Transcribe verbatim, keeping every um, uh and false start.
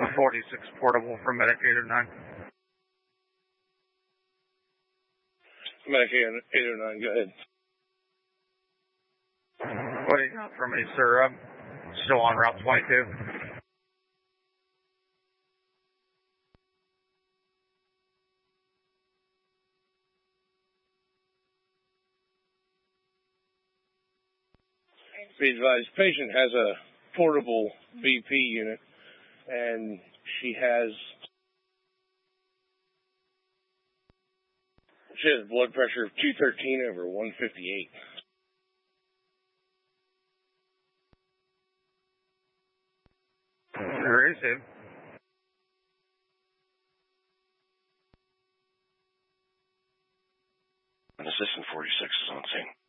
forty-six portable for Medic eight oh nine. Medic eight oh nine, go ahead. What do you got for me, sir? I'm still on Route twenty-two. Be advised, patient has a portable B P unit, and she has she has blood pressure of two thirteen over one fifty-eight. Where is it? An assistant forty-six is on scene.